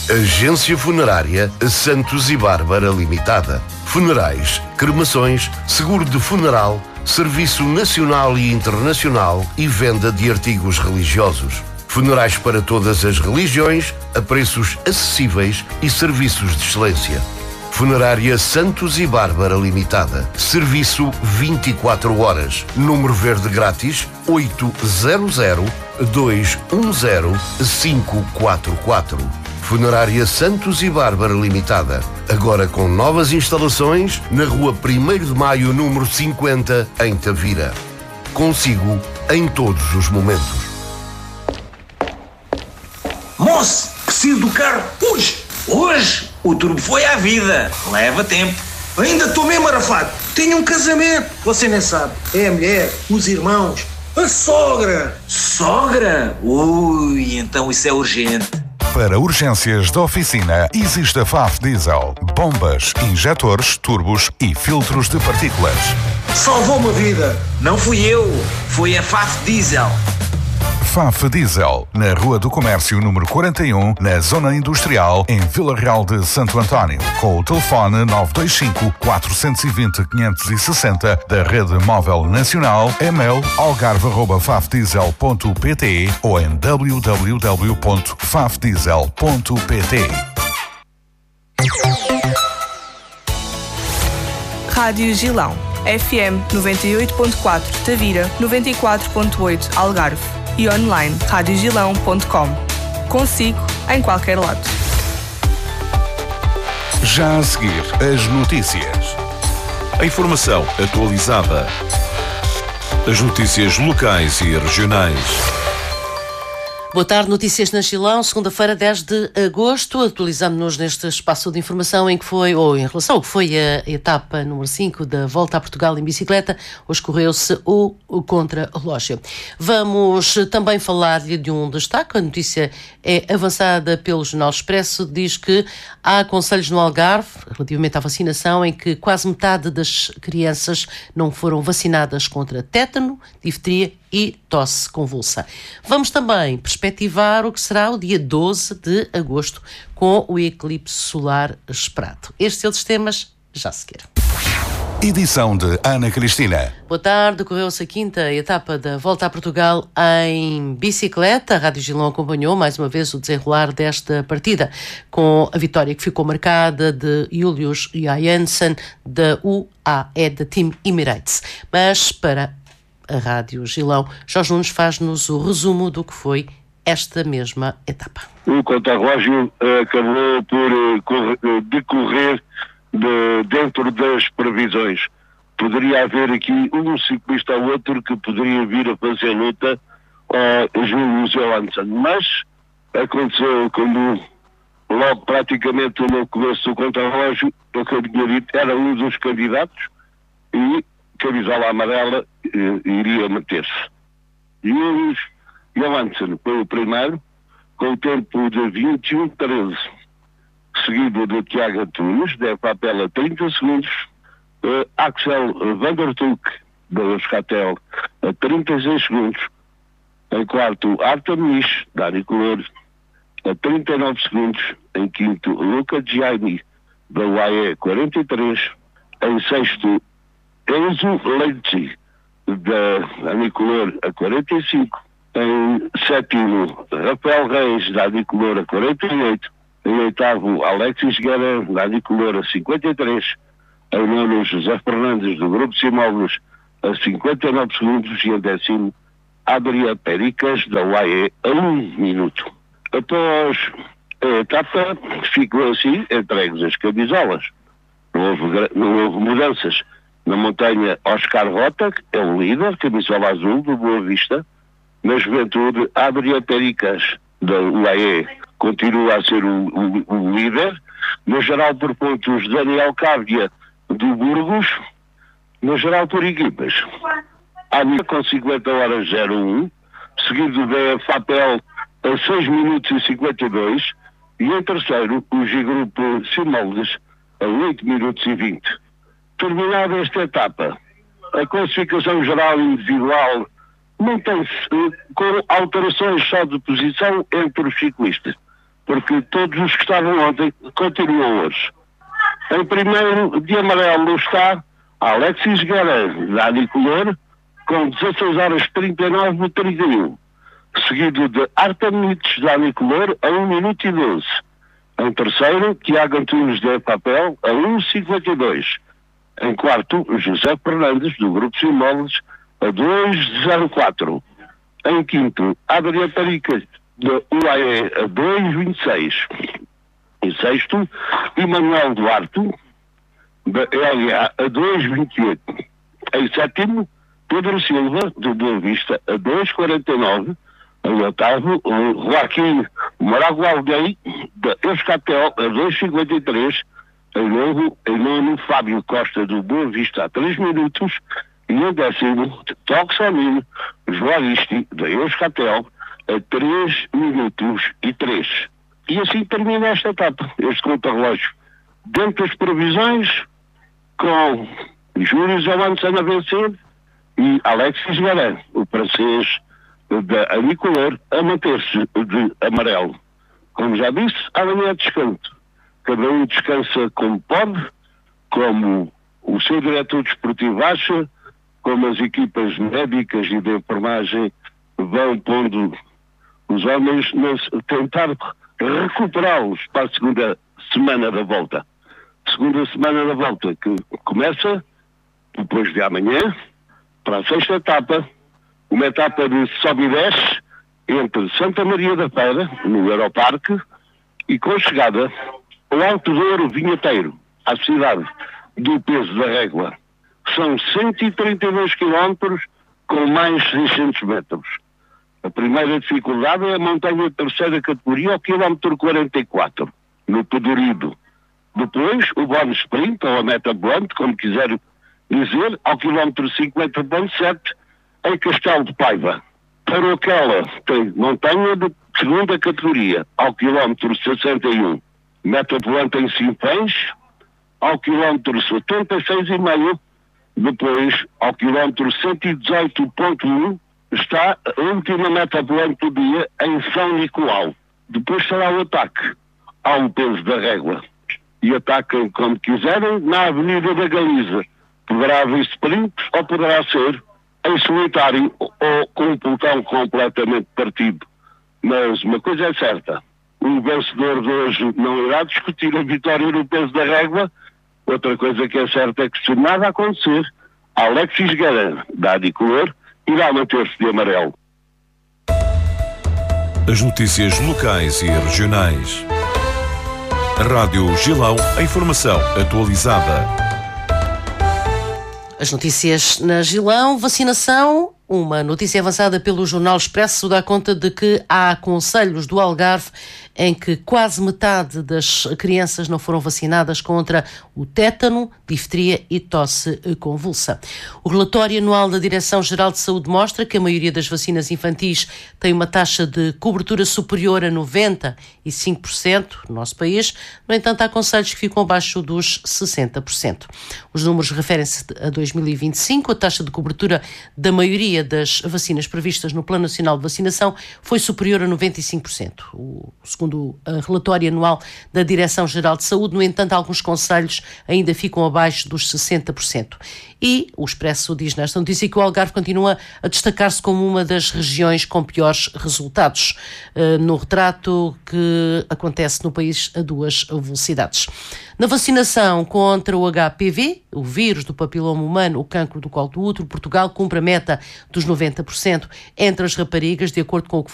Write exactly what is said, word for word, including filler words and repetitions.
Agência Funerária Santos e Bárbara Limitada. Funerais, cremações, seguro de funeral, serviço nacional e internacional e venda de artigos religiosos. Funerais para todas as religiões, a preços acessíveis e serviços de excelência. Funerária Santos e Bárbara Limitada. Serviço vinte e quatro horas. Número verde grátis oito zero zero, dois um zero, cinco quatro quatro. Funerária Santos e Bárbara Limitada. Agora com novas instalações na rua primeiro de Maio, número cinquenta, em Tavira. Consigo em todos os momentos. Moço, preciso do carro hoje. Hoje o turbo foi à vida. Leva tempo. Ainda estou mesmo arrafado. Tenho um casamento. Você nem sabe. É a mulher, os irmãos, a sogra. Sogra? Ui, então isso é urgente. Para urgências da oficina, existe a F A F Diesel. Bombas, injetores, turbos e filtros de partículas. Salvou-me a vida. Não fui eu. Foi a F A F Diesel. F A F Diesel, na Rua do Comércio, número quarenta e um, na Zona Industrial, em Vila Real de Santo António. Com o telefone nove dois cinco, quatro dois zero, cinco seis zero da Rede Móvel Nacional, e-mail algarve arroba fafdiesel ponto pt ou em w w w ponto fafdiesel ponto pt. Rádio Gilão, F M noventa e oito ponto quatro, Tavira, noventa e quatro ponto oito, Algarve. E online, rádio gilão ponto com. Consigo em qualquer lado. Já a seguir, as notícias. A informação atualizada. As notícias locais e regionais. Boa tarde, notícias na Gilão, segunda-feira, dez de agosto. Atualizamos-nos neste espaço de informação em que foi, ou em relação ao que foi a etapa número cinco da Volta a Portugal em bicicleta. Hoje correu-se o, o contrarrelógio. Vamos também falar de um destaque. A notícia é avançada pelo Jornal Expresso. Diz que há conselhos no Algarve, relativamente à vacinação, em que quase metade das crianças não foram vacinadas contra tétano, difteria e tosse convulsa. Vamos também perspectivar o que será o dia doze de agosto com o eclipse solar esperado. Estes e outros temas já a seguir. Edição de Ana Cristina. Boa tarde, correu-se a quinta etapa da Volta a Portugal em bicicleta. A Rádio Gilão acompanhou mais uma vez o desenrolar desta partida, com a vitória que ficou marcada de Julius Johansson da U A E da Team Emirates. Mas para a Rádio Gilão, Jorge Nunes faz-nos o resumo do que foi esta mesma etapa. O contrarrelógio uh, acabou por uh, correr, uh, decorrer de, dentro das previsões. Poderia haver aqui um ciclista ou outro que poderia vir a fazer luta ao Julius Johansson, mas aconteceu como logo praticamente no começo do contrarrelógio, o que eu tinha dito, era um dos candidatos e camisola amarela eh, iria meter-se. Julius Johansson foi o primeiro, com o tempo de vinte e um treze, seguido de Tiago Antunes, de papel a trinta segundos, uh, Axel Van der Tulk, da Euskaltel, a trinta e seis segundos, em quarto Artem Nish, da Anicolor, a trinta e nove segundos, em quinto Luca Gianni, da U A E, quarenta e três, em sexto Enzo Leite, da Anicolor, a quarenta e cinco, em sétimo Rafael Reis, da Anicolor, a quarenta e oito, em oitavo Alexis Guerra, da Anicolor, a cinquenta e três, em nono José Fernandes, do Grupo Simóveis, a cinquenta e nove segundos, e em décimo Adria Pericas, da U A E, a um minuto. Após a etapa, ficou assim entregues as camisolas. Não houve, não houve mudanças. Na montanha, Oscar Rota, que é o líder, camisola azul, do Boa Vista. Na juventude, Adria Pericas, da U A E, continua a ser o, o, o líder. No geral por pontos, Daniel Cávia, do Burgos. No geral por equipas, Ania com cinquenta horas zero um, seguido da Fapel a seis minutos e cinquenta e dois, e em terceiro o G-Grupo Simoldes a oito minutos e vinte. Terminada esta etapa, a classificação geral individual mantém-se com alterações só de posição entre os ciclistas. porque todos os que estavam ontem continuam hoje. Em primeiro, de amarelo está Alexis Guerreiro, da Anicolor, com dezasseis horas trinta e nove e trinta e um. Seguido de Artemites, da Anicolor, a um minuto e doze. Em terceiro, Tiago Antunes, de Papel, a um cinquenta e dois. Em quarto, José Fernandes, do Grupo Simóveis, a dois zero quatro. Em quinto, Adriano Taricas, da U A E, a dois vinte e seis. Em sexto, Emanuel Duarte, da L A, a dois vinte e oito. Em sétimo, Pedro Silva, do Boa Vista, a dois quarenta e nove. Em oitavo, Joaquim Moragualdei, da Euscatel, a dois cinquenta e três. Em novo, em nono, Fábio Costa, do Boa Vista, a três minutos. E em décimo, Toxamino Joaristi, da Euscatel, a três minutos e três. E assim termina esta etapa, este contra-relógio. Dentro das previsões, com Júlio Zavançana a vencer e Alexis Guerreiro, o francês da Anicolor, a manter-se de amarelo. Como já disse, amanhã é descanso. Cada um descansa como pode, como o seu diretor desportivo acha, como as equipas médicas e de enfermagem vão pondo os homens a tentar recuperá-los para a segunda semana da volta. Segunda semana da volta que começa depois de amanhã para a sexta etapa, uma etapa de sobe e desce entre Santa Maria da Feira, no Aeroparque, e com chegada ao Alto Douro Vinheteiro, à cidade do Peso da Régua. São cento e trinta e dois quilómetros com mais seiscentos metros. A primeira dificuldade é a montanha de terceira categoria ao quilómetro quarenta e quatro, no Pedorido. Depois, o bónus sprint, ou a meta blunt, como quiser dizer, ao quilómetro cinquenta ponto sete, em Castelo de Paiva. Para aquela tem montanha de segunda categoria, ao quilómetro sessenta e um. Meta blunt em Sinfãs, ao quilómetro setenta e seis e meio. Depois, ao quilómetro cento e dezoito ponto um, está a última meta blunt do dia em São Nicolau. Depois será o ataque ao Peso da Régua. E atacam como quiserem na Avenida da Galiza. Poderá haver sprint ou poderá ser em solitário ou com um pelotão completamente partido. Mas uma coisa é certa, o vencedor de hoje não irá discutir a vitória no Peso da Régua. Outra coisa que é certa é que, se nada acontecer, Alexis Guerreiro, da Anicolor, irá manter-se de amarelo. As notícias locais e regionais. Rádio Gilão, a informação atualizada. As notícias na Gilão, vacinação. Uma notícia avançada pelo Jornal Expresso dá conta de que há concelhos do Algarve em que quase metade das crianças não foram vacinadas contra o tétano, difteria e tosse convulsa. O relatório anual da Direção-Geral de Saúde mostra que a maioria das vacinas infantis tem uma taxa de cobertura superior a noventa e cinco por cento no nosso país. No entanto, há concelhos que ficam abaixo dos sessenta por cento. Os números referem-se a dois mil e vinte e cinco. A taxa de cobertura da maioria das vacinas previstas no Plano Nacional de Vacinação foi superior a noventa e cinco por cento. O segundo o relatório anual da Direção-Geral de Saúde, no entanto, alguns concelhos ainda ficam abaixo dos sessenta por cento. E o Expresso diz nesta notícia que o Algarve continua a destacar-se como uma das regiões com piores resultados uh, no retrato que acontece no país a duas velocidades. Na vacinação contra o H P V, o vírus do papiloma humano, o cancro do colo do útero, Portugal cumpre a meta dos noventa por cento entre as raparigas, de acordo com o que